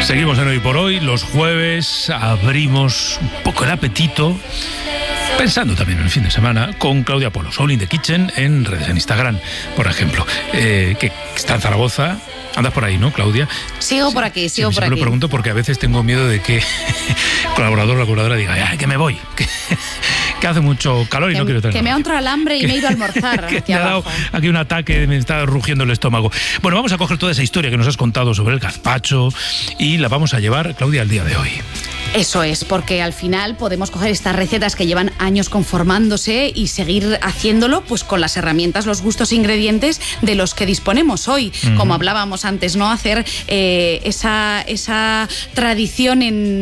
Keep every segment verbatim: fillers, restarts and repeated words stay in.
Seguimos en Hoy por Hoy. Los jueves abrimos un poco el apetito, pensando también en el fin de semana, con Claudia Polo, Soul in the Kitchen, en redes, en Instagram, por ejemplo, eh, que está en Zaragoza. Andas por ahí, ¿no, Claudia? Sigo por aquí, sigo sí, por aquí. Me lo pregunto porque a veces tengo miedo de que colaborador o la colaboradora diga, ay, que me voy, que, que hace mucho calor y que, no quiero tener. Que me ha entrado el hambre y que, me he ido a almorzar. Que aquí me ha dado aquí un ataque, me está rugiendo el estómago. Bueno, vamos a coger toda esa historia que nos has contado sobre el gazpacho y la vamos a llevar, Claudia, al día de hoy. Eso es, porque al final podemos coger estas recetas que llevan años conformándose y seguir haciéndolo pues con las herramientas, los gustos e ingredientes de los que disponemos hoy. Uh-huh. Como hablábamos antes, ¿no? Hacer eh, esa, esa tradición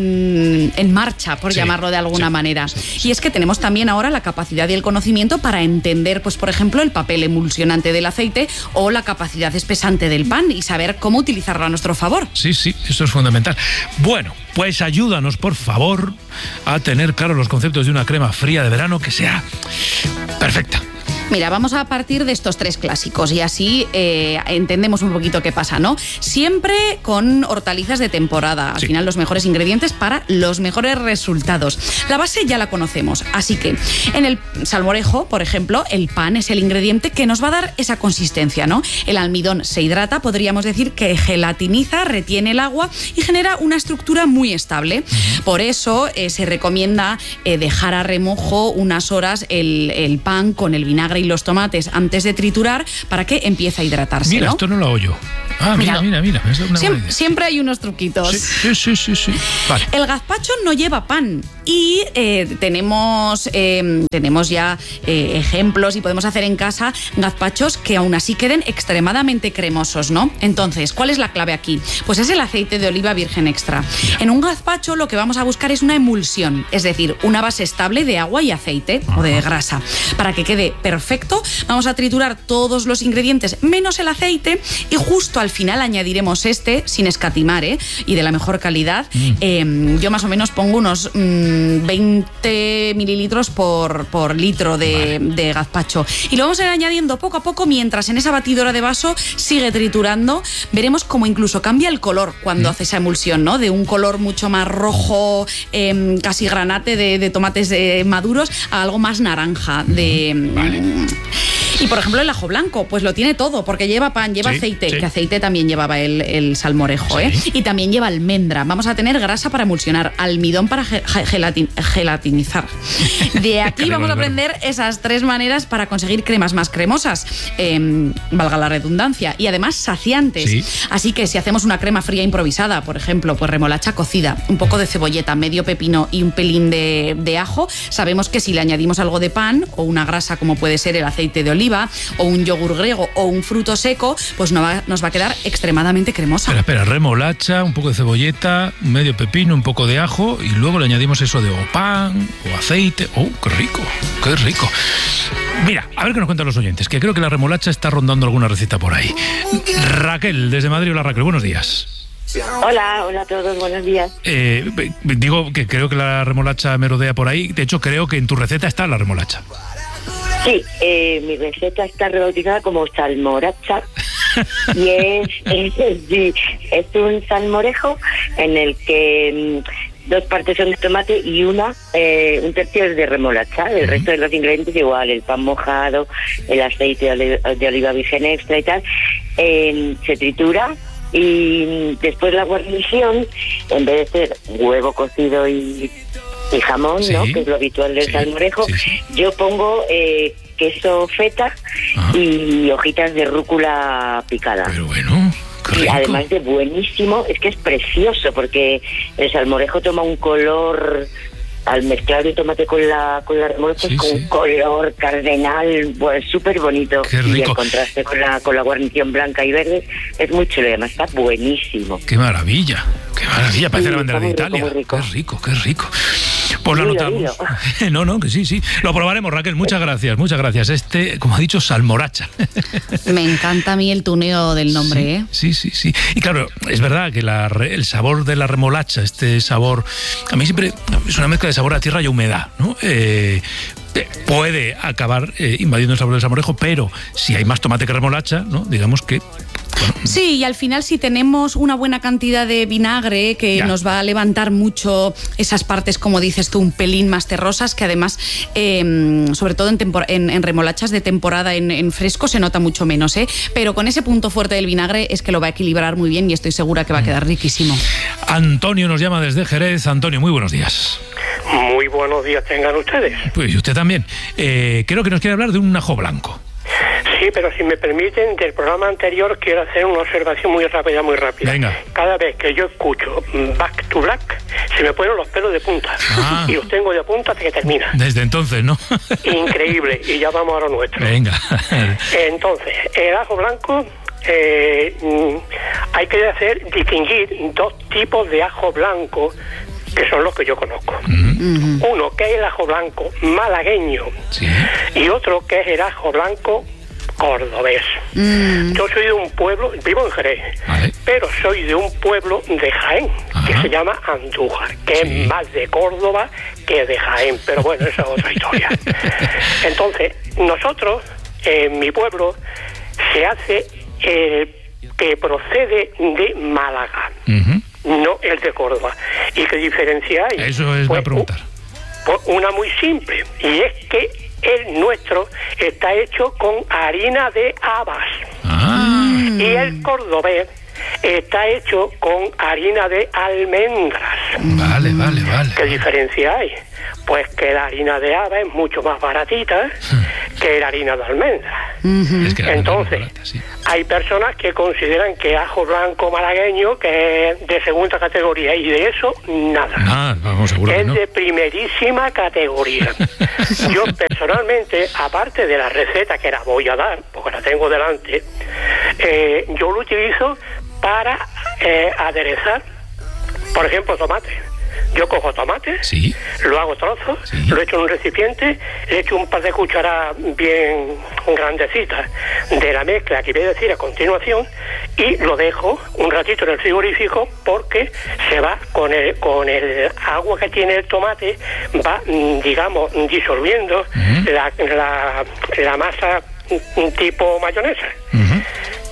en, en marcha, por sí, llamarlo de alguna sí, manera. Sí, sí. Y es que tenemos también ahora la capacidad y el conocimiento para entender, pues por ejemplo, el papel emulsionante del aceite o la capacidad espesante del pan y saber cómo utilizarlo a nuestro favor. Sí, sí, eso es fundamental. Bueno, pues ayúdanos, por favor, a tener claros los conceptos de una crema fría de verano que sea perfecta. Mira, vamos a partir de estos tres clásicos y así eh, entendemos un poquito qué pasa, ¿no? Siempre con hortalizas de temporada. Al sí. final, los mejores ingredientes para los mejores resultados. La base ya la conocemos, así que en el salmorejo, por ejemplo, el pan es el ingrediente que nos va a dar esa consistencia, ¿no? El almidón se hidrata, podríamos decir que gelatiniza, retiene el agua y genera una estructura muy estable. Por eso eh, se recomienda eh, dejar a remojo unas horas el, el pan con el vinagre y los tomates antes de triturar para que empiece a hidratarse. Mira, ¿no? Esto no lo oyo. Ah, mira, mira, mira. mira. Una siempre, siempre hay unos truquitos. Sí, sí, sí, sí. Vale. El gazpacho no lleva pan y eh, tenemos, eh, tenemos ya eh, ejemplos y podemos hacer en casa gazpachos que aún así queden extremadamente cremosos, ¿no? Entonces, ¿cuál es la clave aquí? Pues es el aceite de oliva virgen extra. En un gazpacho lo que vamos a buscar es una emulsión, es decir, una base estable de agua y aceite Ajá. o de grasa. Para que quede perfecto, vamos a triturar todos los ingredientes menos el aceite y justo al final añadiremos este sin escatimar, ¿eh? Y de la mejor calidad. Mm. Eh, yo más o menos pongo unos mmm, veinte mililitros por, por litro de, vale. de gazpacho. Y lo vamos a ir añadiendo poco a poco mientras en esa batidora de vaso sigue triturando. Veremos cómo incluso cambia el color cuando mm. hace esa emulsión, ¿no? De un color mucho más rojo, eh, casi granate de, de tomates eh, maduros, a algo más naranja. De, vale. Y por ejemplo el ajo blanco, pues lo tiene todo, porque lleva pan, lleva sí, aceite, sí. que aceite también llevaba el, el salmorejo, sí. ¿eh? Y también lleva almendra. Vamos a tener grasa para emulsionar, almidón para gelatin, gelatinizar. De aquí vamos a aprender esas tres maneras para conseguir cremas más cremosas, eh, valga la redundancia, y además saciantes. Sí. Así que si hacemos una crema fría improvisada, por ejemplo, pues remolacha cocida, un poco de cebolleta, medio pepino y un pelín de, de ajo, sabemos que si le añadimos algo de pan o una grasa como puede ser el aceite de oliva o un yogur griego o un fruto seco, pues nos va, nos va a quedar extremadamente cremosa. Espera, espera, remolacha, un poco de cebolleta, medio pepino, un poco de ajo y luego le añadimos eso de o pan o aceite. ¡Oh, qué rico! ¡Qué rico! Mira, a ver qué nos cuentan los oyentes, que creo que la remolacha está rondando alguna receta por ahí. Raquel, desde Madrid. Hola, Raquel, buenos días. Hola, hola a todos, buenos días. Eh, digo que creo que la remolacha merodea por ahí. De hecho, creo que en tu receta está la remolacha. Sí, eh, mi receta está rebautizada como salmoracha y es, es, sí, es un salmorejo en el que mm, dos partes son de tomate y una, eh, un tercio es de remolacha. El uh-huh. resto de los ingredientes igual, el pan mojado, el aceite de oliva, de oliva virgen extra y tal, eh, se tritura. Y después la guarnición, en vez de ser huevo cocido y, y jamón, sí, ¿no? que es lo habitual del sí, salmorejo, sí, sí. yo pongo eh, queso feta Ajá. y hojitas de rúcula picada. Pero bueno, qué rico. Y además de buenísimo, es que es precioso, porque el salmorejo toma un color... Al mezclar el tomate con la con la remolacha sí, con sí. un color cardenal, pues súper bonito. Qué rico. Y el contraste con la con la guarnición blanca y verde es muy chulo, y además está buenísimo. Qué maravilla, qué maravilla, parece sí, la bandera de Italia. Rico, qué rico, qué rico. Pues lo anotamos. No, no, que sí, sí. Lo probaremos, Raquel. Muchas gracias, muchas gracias. Este, como ha dicho, salmoracha. Me encanta a mí el tuneo del nombre, sí, ¿eh? Sí, sí, sí. Y claro, es verdad que la, el sabor de la remolacha, este sabor, a mí siempre es una mezcla de sabor a tierra y humedad, ¿no? Eh, puede acabar eh, invadiendo el sabor del salmorejo, pero si hay más tomate que remolacha, ¿no? Digamos que Bueno, sí, y al final si tenemos una buena cantidad de vinagre que ya. nos va a levantar mucho esas partes, como dices tú, un pelín más terrosas, que además, eh, sobre todo en, tempor- en, en remolachas de temporada en, en fresco, se nota mucho menos, ¿eh? Pero con ese punto fuerte del vinagre es que lo va a equilibrar muy bien y estoy segura que va a quedar riquísimo. Antonio nos llama desde Jerez. Antonio, muy buenos días. Muy buenos días tengan ustedes. Pues y usted también. Eh, creo que nos quiere hablar de un ajo blanco. Sí, pero si me permiten, del programa anterior quiero hacer una observación muy rápida, muy rápida. Venga. Cada vez que yo escucho Back to Black, se me ponen los pelos de punta. Ah. Y los tengo de punta hasta que termina. Desde entonces, ¿no? Increíble. Y ya vamos a lo nuestro. Venga. Entonces, el ajo blanco, eh, hay que hacer distinguir dos tipos de ajo blanco que son los que yo conozco. Mm. Uno que es el ajo blanco malagueño, Sí. y otro que es el ajo blanco cordobés. Mm. Yo soy de un pueblo, vivo en Jerez, Vale. pero soy de un pueblo de Jaén, que Ajá. se llama Andújar, que Sí. es más de Córdoba que de Jaén, pero bueno, esa es otra historia. Entonces, nosotros, en mi pueblo, se hace el que procede de Málaga, Ujú. no el de Córdoba. ¿Y qué diferencia hay? Eso es Pues, la pregunta. Pues una muy simple, y es que el nuestro está hecho con harina de habas, Ah. y el cordobés está hecho con harina de almendras. Vale, vale, vale. ¿Qué diferencia hay? Pues que la harina de habas es mucho más baratita que la harina de almendras. Es que la Entonces, más barata, sí. hay personas que consideran que ajo blanco malagueño que es de segunda categoría, y de eso nada. Ah, vamos, seguro que Es no. de primerísima categoría. Yo personalmente, aparte de la receta que la voy a dar, porque la tengo delante, eh, yo lo utilizo para eh, aderezar, por ejemplo, tomate. Yo cojo tomate, Sí. lo hago trozos, Sí. lo echo en un recipiente, le echo un par de cucharadas bien grandecitas de la mezcla que voy a decir a continuación, y lo dejo un ratito en el frigorífico, porque se va con el, con el agua que tiene el tomate, va, mm, digamos, disolviendo Ujú. la, la, la masa mm, tipo mayonesa. Ujú.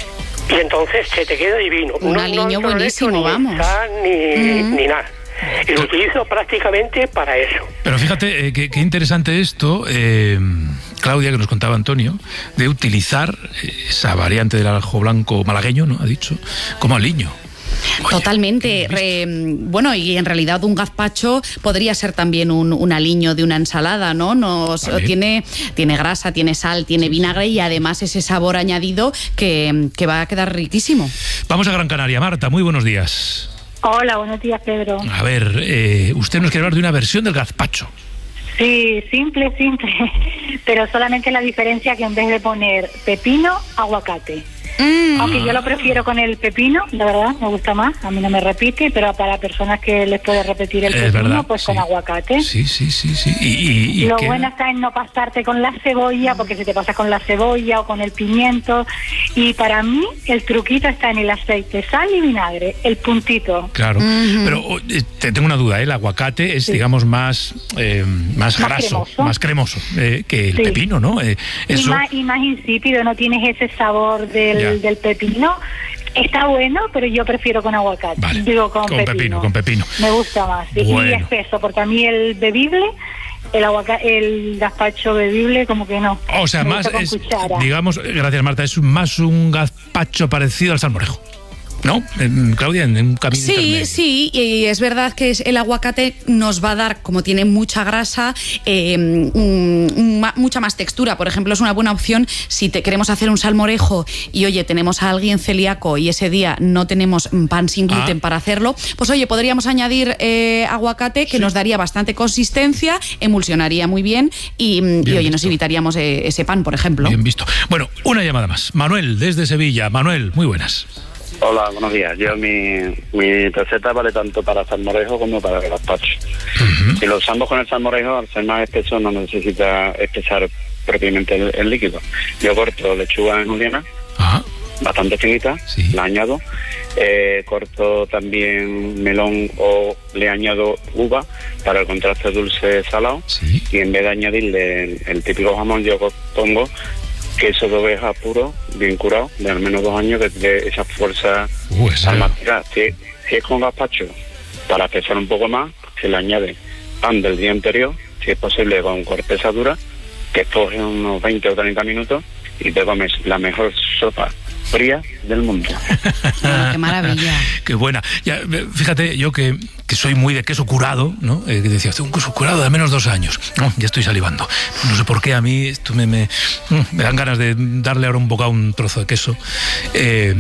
Y entonces se te queda divino. Un No- aliño no- no le buenísimo, echo ni vamos. sal ni, Mm. ni nada. Y lo utilizo prácticamente para eso. Pero fíjate, eh, qué, qué interesante esto, eh, Claudia, que nos contaba Antonio, de utilizar eh, esa variante del ajo blanco malagueño, ¿no? Ha dicho, como aliño. Oye, Totalmente. Re- bueno, y en realidad un gazpacho podría ser también un, un aliño de una ensalada, ¿no? Nos, Vale. tiene, tiene grasa, tiene sal, tiene vinagre y además ese sabor añadido que, que va a quedar riquísimo. Vamos a Gran Canaria. Marta, muy buenos días. Hola, buenos días, Pedro. A ver, eh, usted nos quiere hablar de una versión del gazpacho. Sí, simple, simple, pero solamente la diferencia que en vez de poner pepino, aguacate. Mm. Aunque yo lo prefiero con el pepino, la verdad, me gusta más, a mí no me repite, pero para personas que les puede repetir el Es pepino, verdad, pues sí. con aguacate. Sí, sí, sí, sí. Y, y- y Lo queda- bueno está en no pasarte con la cebolla, porque si te pasas con la cebolla o con el pimiento. Y para mí el truquito está en el aceite, sal y vinagre, el puntito. Claro, pero oh, eh, te tengo una duda, ¿eh? El aguacate es, Sí. digamos, más, eh, más Más graso, cremoso. más cremoso eh, que el Sí. pepino, ¿no? Eh, Y eso, más, y más insípido, no tienes ese sabor Ya. del, del pepino. Está bueno, pero yo prefiero con aguacate. Vale, Digo, con, con pepino, con pepino. Me gusta más. sí. Bueno. Y espeso, porque a mí el bebible, el aguacate, el gazpacho bebible, como que no. o sea, Me más, gusta con es, cuchara. digamos, gracias Marta, es más un gazpacho parecido al salmorejo, ¿no? En- Claudia, en un camino Sí, intermedio. sí, y es verdad que es- el aguacate nos va a dar, como tiene mucha grasa, eh, un- un ma- mucha más textura. Por ejemplo, es una buena opción si te queremos hacer un salmorejo y, oye, tenemos a alguien celíaco y ese día no tenemos mm, pan sin gluten Ah. para hacerlo, pues, oye, podríamos añadir eh, aguacate que nos daría bastante consistencia, emulsionaría muy bien y, mm, y, Bien oye, nos visto. evitaríamos eh, ese pan, por ejemplo. Bien visto. Bueno, una llamada más. Manuel, desde Sevilla. Manuel, muy buenas. Hola, buenos días. Yo mi, mi receta vale tanto para salmorejo como para gazpacho. Si lo usamos con el salmorejo, al ser más espeso no necesita espesar propiamente el, el líquido. Yo corto lechuga en juliana, Ajá. bastante finita, Sí. la añado. Eh, corto también melón o le añado uva para el contraste dulce-salado. Sí. Y en vez de añadirle el, el típico jamón, yo pongo queso de oveja puro, bien curado, de al menos dos años, que dé esa fuerza Uh, esa- al masticar. Si, si es con gazpacho, para pesar un poco más, se le añade pan del día anterior, si es posible con corteza dura, que coge unos veinte o treinta minutos y te comes la mejor sopa fría del mundo. Ah, qué maravilla. Qué buena. Ya, eh, fíjate, yo que, que soy muy de queso curado, ¿no? Eh, que decía, un queso curado de al menos dos años. No, ya estoy salivando. No sé por qué a mí esto me, me, me dan ganas de darle ahora un bocado a un trozo de queso. Eh,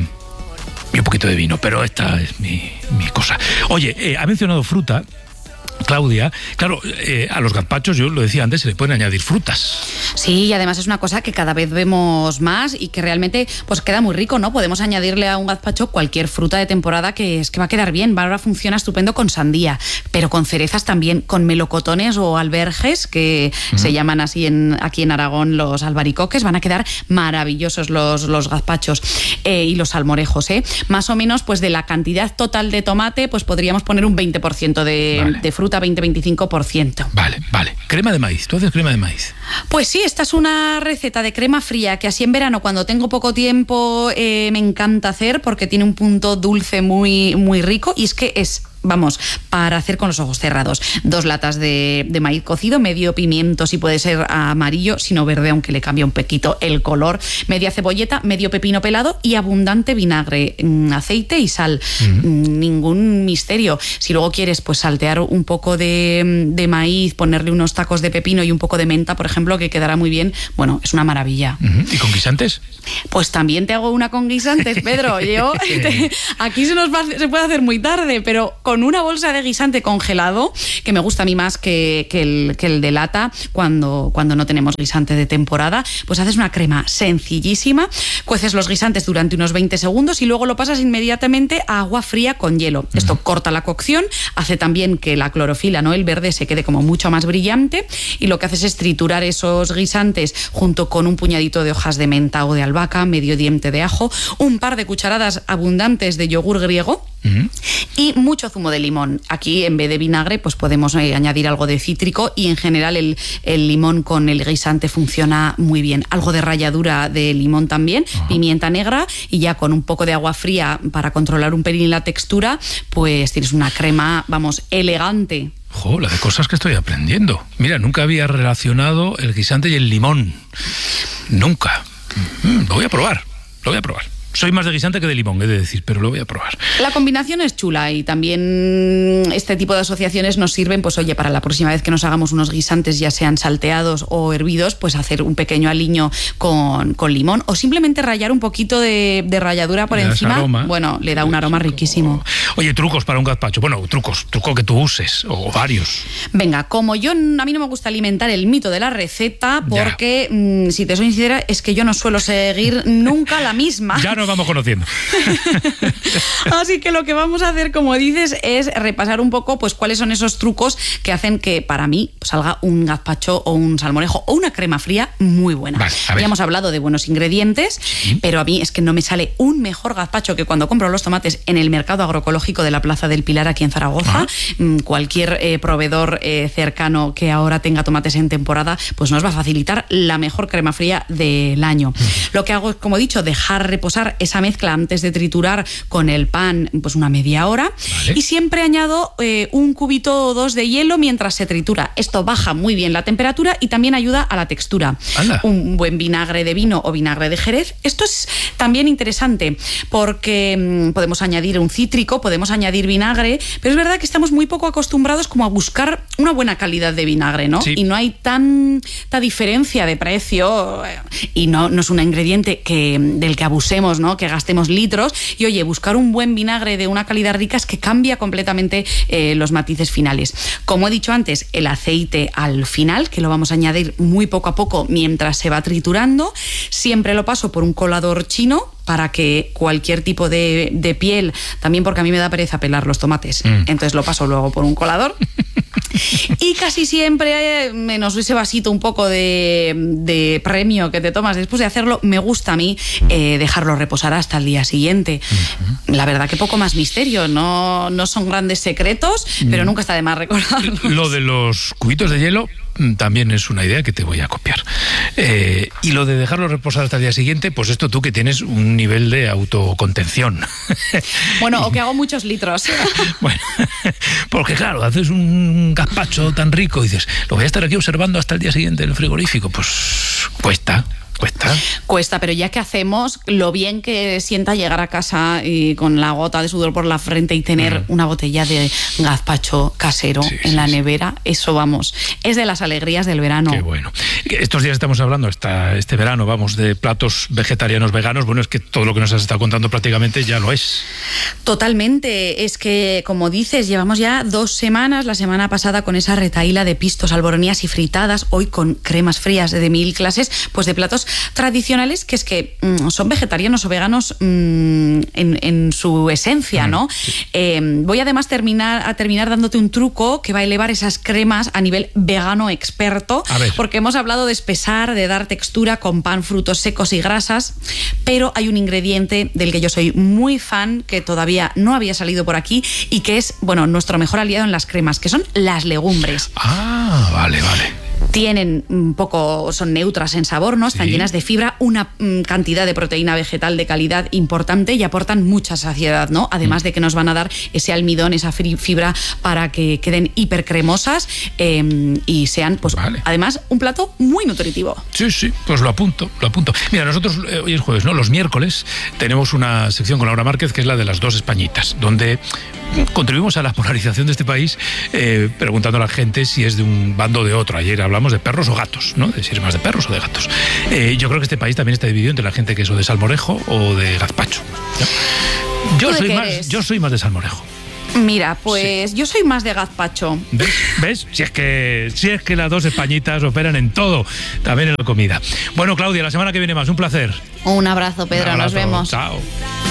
y un poquito de vino, pero esta es mi, mi cosa. Oye, eh, ha mencionado fruta, Claudia. Claro, eh, a los gazpachos, yo lo decía antes, se le pueden añadir frutas. Sí, y además es una cosa que cada vez vemos más y que realmente pues queda muy rico, ¿no? Podemos añadirle a un gazpacho cualquier fruta de temporada que es que va a quedar bien. Ahora funciona estupendo con sandía, pero con cerezas también, con melocotones o alberjes, que uh-huh. se llaman así en, aquí en Aragón los albaricoques, van a quedar maravillosos los, los gazpachos eh, y los salmorejos, ¿eh? Más o menos, pues de la cantidad total de tomate, pues podríamos poner un veinte por ciento de, vale. de fruta, veinte a veinticinco por ciento. Vale, vale. Crema de maíz. ¿Tú haces crema de maíz? Pues sí, esta es una receta de crema fría que así en verano, cuando tengo poco tiempo, eh, me encanta hacer porque tiene un punto dulce muy, muy rico, y es que es... Vamos, para hacer con los ojos cerrados. Dos latas de, de maíz cocido, medio pimiento, si puede ser amarillo, sino verde, aunque le cambia un poquito el color. Media cebolleta, medio pepino pelado y abundante vinagre, aceite y sal. Uh-huh. Ningún misterio. Si luego quieres pues saltear un poco de, de maíz, ponerle unos tacos de pepino y un poco de menta, por ejemplo, que quedará muy bien, bueno, es una maravilla. Uh-huh. ¿Y con guisantes? Pues también te hago una con guisantes, Pedro. Yo, te, aquí se nos va, se puede hacer muy tarde, pero con una bolsa de guisante congelado, que me gusta a mí más que, que, el, que el de lata cuando, cuando no tenemos guisante de temporada, pues haces una crema sencillísima, cueces los guisantes durante unos veinte segundos y luego lo pasas inmediatamente a agua fría con hielo. Uh-huh. Esto corta la cocción, hace también que la clorofila, ¿no?, el verde, se quede como mucho más brillante, y lo que haces es triturar esos guisantes junto con un puñadito de hojas de menta o de albahaca, medio diente de ajo, un par de cucharadas abundantes de yogur griego, uh-huh. y mucho zumo de limón. Aquí, en vez de vinagre, pues podemos eh, añadir algo de cítrico, y en general el, el limón con el guisante funciona muy bien. Algo de ralladura de limón también, uh-huh. pimienta negra, y ya con un poco de agua fría para controlar un pelín la textura, pues tienes una crema, vamos, elegante. Jo, la de cosas que estoy aprendiendo. Mira, nunca había relacionado el guisante y el limón. Nunca. Mm, lo voy a probar, lo voy a probar. Soy más de guisante que de limón, he de decir, pero lo voy a probar. La combinación es chula, y también este tipo de asociaciones nos sirven, pues oye, para la próxima vez que nos hagamos unos guisantes, ya sean salteados o hervidos, pues hacer un pequeño aliño con, con limón, o simplemente rallar un poquito de, de ralladura por encima. Aroma. Bueno, le da un aroma riquísimo. Oye, trucos para un gazpacho. Bueno, trucos, truco que tú uses, o varios. Venga, como yo, a mí no me gusta alimentar el mito de la receta, porque mmm, si te soy sincera, es que yo no suelo seguir nunca la misma. Ya nos vamos conociendo. Así que lo que vamos a hacer, como dices, es repasar un poco pues cuáles son esos trucos que hacen que para mí salga un gazpacho o un salmorejo o una crema fría muy buena. Vale, ya hemos hablado de buenos ingredientes, sí. pero a mí es que no me sale un mejor gazpacho que cuando compro los tomates en el mercado agroecológico de la Plaza del Pilar, aquí en Zaragoza. Ah. Cualquier eh, proveedor eh, cercano que ahora tenga tomates en temporada, pues nos va a facilitar la mejor crema fría del año. Mm. Lo que hago es, como he dicho, dejar reposar esa mezcla antes de triturar con el pan, pues una media hora. Vale. Y siempre añado eh, un cubito o dos de hielo mientras se tritura. Esto baja muy bien la temperatura y también ayuda a la textura. Anda. Un buen vinagre de vino o vinagre de Jerez. Esto es también interesante porque mmm, podemos añadir un cítrico, podemos añadir vinagre, pero es verdad que estamos muy poco acostumbrados como a buscar una buena calidad de vinagre, ¿no? Sí. Y no hay tanta diferencia de precio, y no, no es un ingrediente que, del que abusemos, ¿no?, que gastemos litros. Y oye, buscar un buen vinagre de una calidad rica es que cambia completamente eh, los matices finales. Como he dicho antes, el aceite al final, que lo vamos a añadir muy poco a poco mientras se va triturando. Siempre lo paso por un colador chino para que cualquier tipo de, de piel, también porque a mí me da pereza pelar los tomates, mm. entonces lo paso luego por un colador. Y casi siempre, eh, menos ese vasito un poco de, de premio que te tomas después de hacerlo, me gusta a mí eh, dejarlo reposar hasta el día siguiente. Uh-huh. La verdad que poco más misterio, no, no son grandes secretos, uh-huh. pero nunca está de más recordarlo. Lo de los cubitos de hielo también es una idea que te voy a copiar. Eh, y lo de dejarlo reposar hasta el día siguiente, pues esto tú que tienes un nivel de autocontención. Bueno, o que hago muchos litros. Bueno, porque claro, haces un gazpacho tan rico y dices, lo voy a estar aquí observando hasta el día siguiente en el frigorífico. Pues cuesta. Cuesta. Cuesta, pero ya que hacemos, lo bien que sienta llegar a casa y con la gota de sudor por la frente y tener mm. una botella de gazpacho casero sí, en sí, la nevera, sí. Eso vamos, es de las alegrías del verano. Qué bueno. Estos días estamos hablando, esta, este verano, vamos, de platos vegetarianos, veganos. Bueno, es que todo lo que nos has estado contando prácticamente ya lo es. Totalmente. Es que, como dices, llevamos ya dos semanas, la semana pasada con esa retahíla de pistos, alboronías y fritadas, hoy con cremas frías de mil clases, pues de platos tradicionales que es que mmm, son vegetarianos o veganos mmm, en, en su esencia, ¿no? Sí. Eh, voy además terminar, a terminar dándote un truco que va a elevar esas cremas a nivel vegano experto, porque hemos hablado de espesar, de dar textura con pan, frutos secos y grasas, pero hay un ingrediente del que yo soy muy fan, que todavía no había salido por aquí y que es, bueno, nuestro mejor aliado en las cremas, que son las legumbres. Ah, vale, vale. Tienen un poco, son neutras en sabor, ¿no? Están sí. llenas de fibra, una mm, cantidad de proteína vegetal de calidad importante y aportan mucha saciedad, ¿no? Además mm. de que nos van a dar ese almidón, esa fibra para que queden hipercremosas eh, y sean, pues, vale. además, un plato muy nutritivo. Sí, sí, pues lo apunto, lo apunto. Mira, nosotros, eh, hoy es jueves, ¿no? Los miércoles tenemos una sección con Laura Márquez que es la de las dos Españitas, donde contribuimos a la polarización de este país eh, preguntando a la gente si es de un bando o de otro. Ayer hablamos de perros o gatos, ¿no? De si es más de perros o de gatos. Eh, yo creo que este país también está dividido entre la gente que es o de salmorejo o de gazpacho, ¿no? Yo soy más, yo soy más de salmorejo. Mira, pues sí. yo soy más de gazpacho. ¿Ves? ¿Ves? Si es que si es que las dos Españitas operan en todo, también en la comida. Bueno, Claudia, la semana que viene más, un placer. Un abrazo, Pedro, un abrazo. Nos vemos. Chao.